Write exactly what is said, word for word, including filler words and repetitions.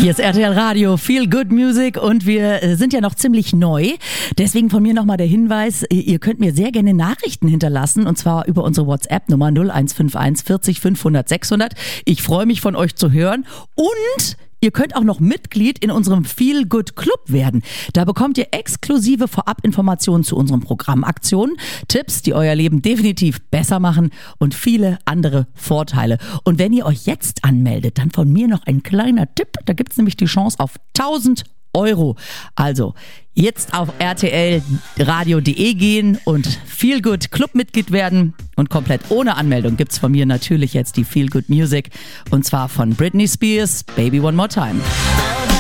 Hier ist R T L Radio, Feel Good Music und wir äh, sind ja noch ziemlich neu. Deswegen von mir nochmal der Hinweis, ihr könnt mir sehr gerne Nachrichten hinterlassen und zwar über unsere WhatsApp-Nummer null eins fünf eins vierzig fünfhundert sechshundert. Ich freue mich von euch zu hören und ihr könnt auch noch Mitglied in unserem Feel Good Club werden. Da bekommt ihr exklusive Vorabinformationen zu unseren Programmaktionen, Tipps, die euer Leben definitiv besser machen und viele andere Vorteile. Und wenn ihr euch jetzt anmeldet, dann von mir noch ein kleiner Tipp. Da gibt es nämlich die Chance auf tausend Euro. Also jetzt auf r t l radio punkt d e gehen und Feel Good Club-Mitglied werden. Und komplett ohne Anmeldung gibt's von mir natürlich jetzt die Feel Good Music. Und zwar von Britney Spears, Baby One More Time.